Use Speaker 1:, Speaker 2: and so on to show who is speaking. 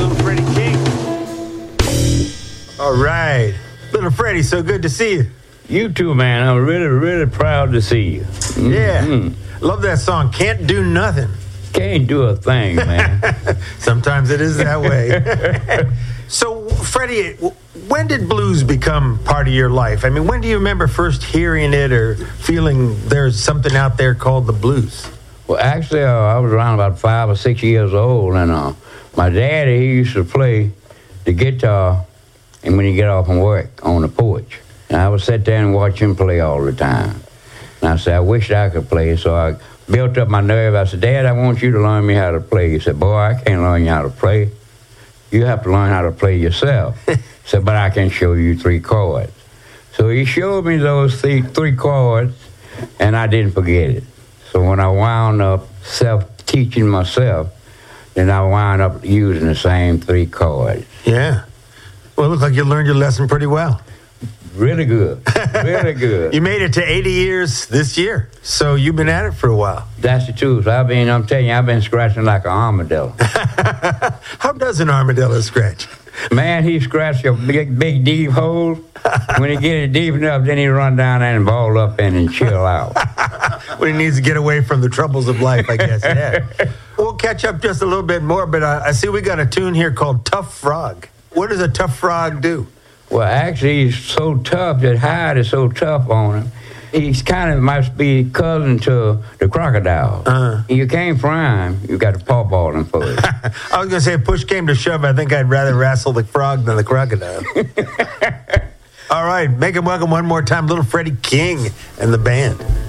Speaker 1: Little Freddie King. All right. Little Freddie, so good to see you.
Speaker 2: You too, man. I'm really, really proud to see you.
Speaker 1: Yeah. Love that song, Can't Do Nothing.
Speaker 2: Can't do a thing, man.
Speaker 1: Sometimes it is that way. So, Freddie, when did blues become part of your life? I mean, when do you remember first hearing it or feeling there's something out there called the blues?
Speaker 2: Well, actually, I was around about 5 or 6 years old, and my daddy, he used to play the guitar and when he get off from work on the porch. And I would sit there and watch him play all the time. And I said, I wish I could play. So I built up my nerve. I said, Dad, I want you to learn me how to play. He said, boy, I can't learn you how to play. You have to learn how to play yourself. I said, but I can show you 3 chords. So he showed me those three chords, and I didn't forget it. So when I wound up self-teaching myself, then I wound up using the same 3 chords.
Speaker 1: Yeah. Well, it looks like you learned your lesson pretty well.
Speaker 2: Really good. Really good.
Speaker 1: You made it to 80 years this year, so you've been at it for a while.
Speaker 2: That's the truth. I'm telling you, I've been scratching like an armadillo.
Speaker 1: How does an armadillo scratch?
Speaker 2: Man, he scratched a big deep hole. When he get it deep enough, then he run down there and ball up in and chill out.
Speaker 1: Well, he needs to get away from the troubles of life, I guess. Yeah. We'll catch up just a little bit more, but I see we got a tune here called Tough Frog. What does a tough frog do?
Speaker 2: Well, actually, he's so tough, that hide is so tough on him. He's kind of must be cousin to the crocodile. You can't fry him. You got to pawpaw him first.
Speaker 1: I was going to say, if push came to shove, I think I'd rather wrestle the frog than the crocodile. All right, make him welcome one more time, Little Freddie King and the band.